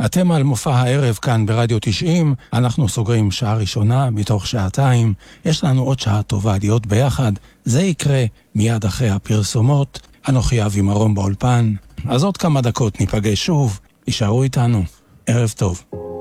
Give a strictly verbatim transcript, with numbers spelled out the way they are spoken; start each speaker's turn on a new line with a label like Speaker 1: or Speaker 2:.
Speaker 1: אתם על מופע הערב כאן ברדיו תשעים, אנחנו סוגרים שעה ראשונה מתוך שעתיים, יש לנו עוד שעה טובה להיות ביחד, זה יקרה מיד אחרי הפרסומות, אנוכי אבי מרום באולפן, אז עוד כמה דקות ניפגש שוב, יישארו איתנו, ערב טוב.